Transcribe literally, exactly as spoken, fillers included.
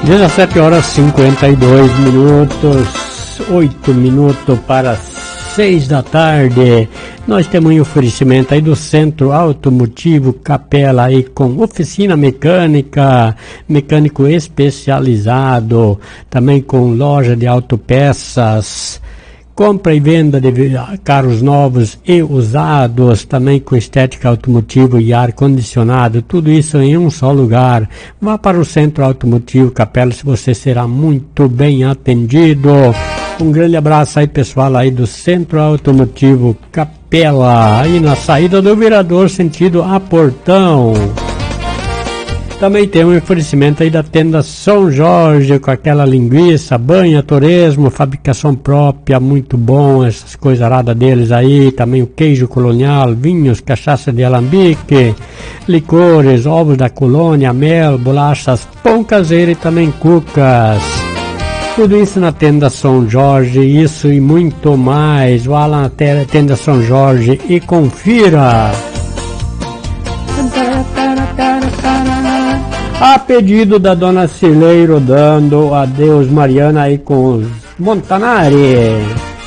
dezessete horas e cinquenta e dois minutos, oito minutos para seis da tarde. Nós temos um oferecimento aí do Centro Automotivo Capela aí com oficina mecânica, mecânico especializado, também com loja de autopeças, compra e venda de carros novos e usados, também com estética automotiva e ar-condicionado, tudo isso em um só lugar. Vá para o Centro Automotivo Capela, se você será muito bem atendido. Um grande abraço aí, pessoal, aí do Centro Automotivo Capela, aí na saída do Virador, sentido a Portão. Também tem um oferecimento aí da tenda São Jorge, com aquela linguiça, banha, torresmo, fabricação própria, muito bom, essas coisas aradas deles aí, também o queijo colonial, vinhos, cachaça de alambique, licores, ovos da colônia, mel, bolachas, pão caseiro e também cucas. Tudo isso na tenda São Jorge, isso e muito mais. Vá lá na tenda São Jorge e confira. A pedido da dona Cirlei rodando, adeus Mariana aí com os Montanari.